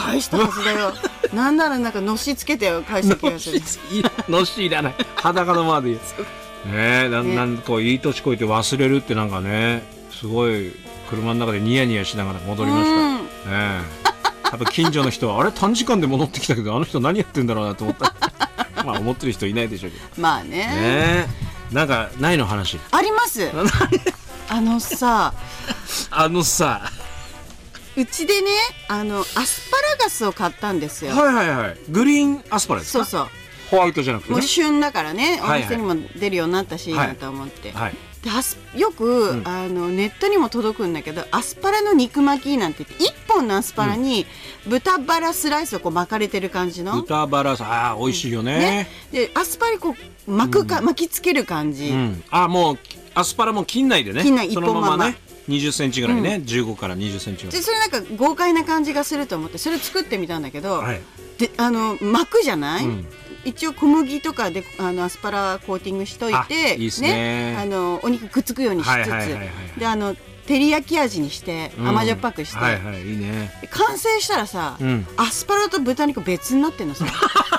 返したはずだよなんならなんかのしつけて返した気がするのしいらない裸のままでいいなんかこういい年こいて忘れるってなんかねすごい車の中でニヤニヤしながら戻りましたやっぱ近所の人はあれ短時間で戻ってきたけどあの人何やってんだろうなと思ったまあ思ってる人いないでしょうけどまあねなんかないの話ありますあのさうちでねアスパラガスを買ったんですよグリーンアスパラですかそうホワイトじゃなくてねもう旬だからねお店にも出るようになったしいいなと思ってでよく、ネットにも届くんだけどアスパラの肉巻きなんて言って1本のアスパラに豚バラスライスをこう巻かれてる感じの豚バラ美味しいよねでアスパラこう巻きつける感じ、 もうアスパラも切んないでね切んないそのままね20センチぐらいね、15から20センチぐらいでそれなんか豪快な感じがすると思ってそれ作ってみたんだけど、で巻くじゃない、一応小麦とかでアスパラコーティングしといていいですねお肉くっつくようにしつつで照り焼き味にして甘じょっぱくしていいね完成したらさ、アスパラと豚肉別になってんのさ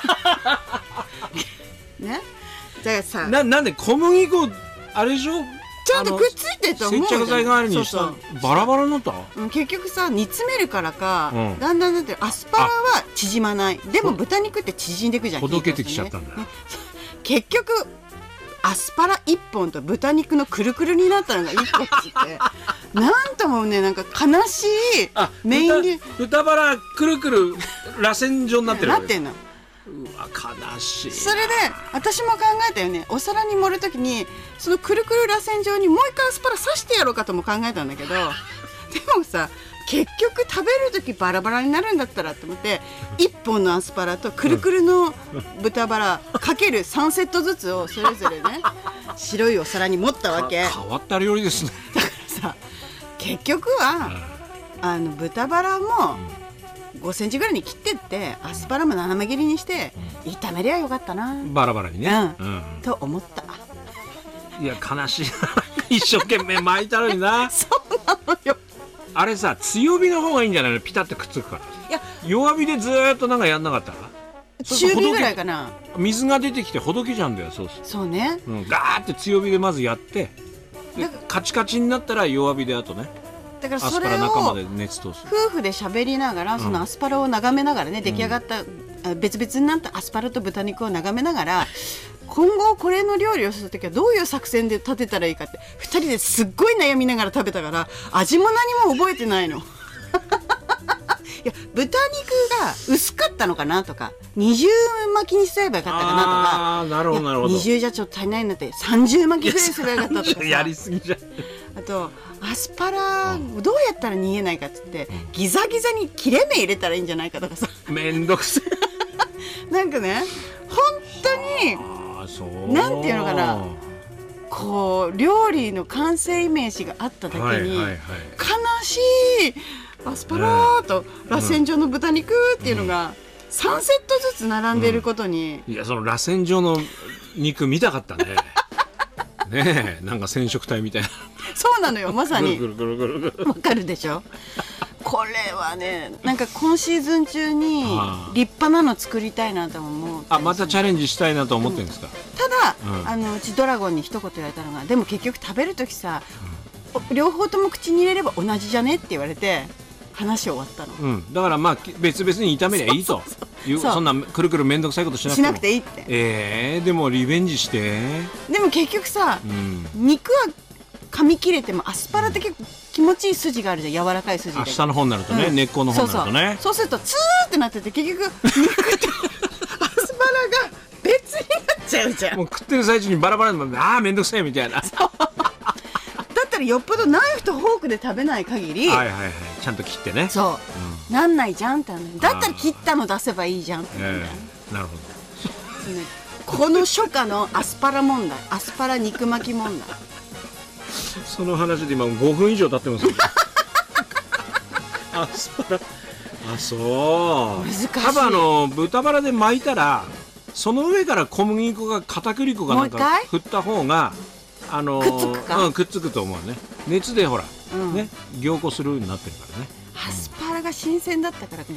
ねだからさなんで小麦粉あれでしょちゃんとくっついてると思う接着剤代わりにしたバラバラになった結局さ煮詰めるからか、だんだんだってアスパラは縮まないでも豚肉って縮んでいくじゃんほどけてきちゃったんだ、 結局アスパラ1本と豚肉のくるくるになったのが1個ってなんともねなんか悲しいメインで豚バラくるくる螺旋状になってるなってんのうわ悲しいそれで私も考えたよねお皿に盛るときにそのくるくる螺旋状にもう一回アスパラ刺してやろうかとも考えたんだけどでもさ結局食べるときバラバラになるんだったらと思って1本のアスパラとくるくるの豚バラかける3セットずつをそれぞれね白いお皿に盛ったわけ変わった料理ですねだからさ結局は豚バラも5センチぐらいに切ってってアスパラも斜め切りにして炒めりゃよかったなバラバラにね、 と思ったいや悲しい一生懸命巻いたのになそうなのよあれさ強火の方がいいんじゃないのピタッとくっつくからいや弱火でずーっとなんかやんなかった中火ぐらいかな水が出てきてほどけちゃうんだよそうね、 ガーって強火でまずやってでカチカチになったら弱火であとねだからそれをアスパラ中まで熱通す夫婦で喋りながらそのアスパラを眺めながらね出来上がった別々になったアスパラと豚肉を眺めながら今後これの料理をするときはどういう作戦で立てたらいいかって2人ですっごい悩みながら食べたから味も何も覚えてないのいや豚肉が薄かったのかなとか20巻きにすればよかったかなとかなるほどなるほど 20じゃちょっと足りないなって30巻きぐらいすればよかったとかさやりすぎじゃんあとアスパラどうやったら逃げないかっつってギザギザに切れ目入れたらいいんじゃないかとかさめんどくせえなんかね本当になんていうのかなこう料理の完成イメージがあっただけに、悲しいアスパラと螺旋状の豚肉っていうのが3セットずつ並んでいることに、 いやその螺旋状の肉見たかったねねえなんか染色体みたいなそうなのよまさにぐるぐるぐるぐるぐるわかるでしょこれはねなんか今シーズン中に立派なの作りたいなと思うまたチャレンジしたいなと思ってるんですか、 ただ、うちドラゴンに一言言われたのがでも結局食べるときさ、両方とも口に入れれば同じじゃねって言われて話終わったの、 だからまあ別々に炒めりゃいいとそんなくるくるめんどくさいことしなくていいってでもリベンジしてでも結局さ、肉は噛み切れてもアスパラって結構気持ちいい筋があるじゃん柔らかい筋で下の方になるとね、根っこの方になるとねそうするとツーってなってて結局肉とアスパラが別になっちゃうじゃんもう食ってる最中にバラバラでめんどくさいみたいなだったらよっぽどナイフとフォークで食べない限りちゃんと切ってねそう、なんないじゃんってだったら切ったの出せばいいじゃんって、 なるほこの初夏のアスパラ問題アスパラ肉巻き問題その話で今5分以上経ってますよアスパラそう難しい多分豚バラで巻いたらその上から小麦粉が片栗粉がなんか振った方がくっつくか、 くっつくと思うね熱でほら、ね凝固するようになってるからねアスパラが新鮮だったから